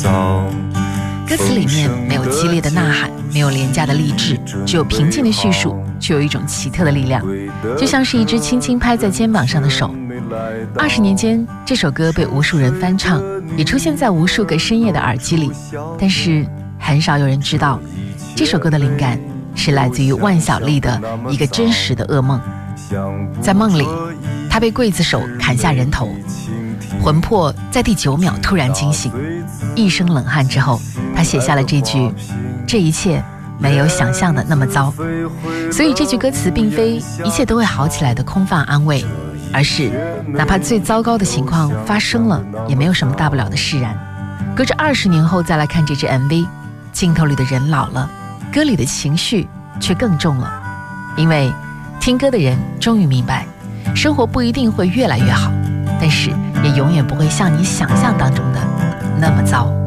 歌词里面没有激烈的呐喊，没有廉价的励志，只有平静的叙述，却有一种奇特的力量，就像是一只轻轻拍在肩膀上的手。20年间，这首歌被无数人翻唱，也出现在无数个深夜的耳机里，但是很少有人知道，这首歌的灵感是来自于万晓利的一个真实的噩梦。在梦里，他被刽子手砍下人头，魂魄在第9秒突然惊醒，一身冷汗之后，他写下了这句：这一切没有想象的那么糟。所以这句歌词并非一切都会好起来的空泛安慰，而是哪怕最糟糕的情况发生了，也没有什么大不了的释然。隔着20年后再来看这支 MV， 镜头里的人老了，歌里的情绪却更重了。因为听歌的人终于明白，生活不一定会越来越好，但是也永远不会像你想象当中的那么糟。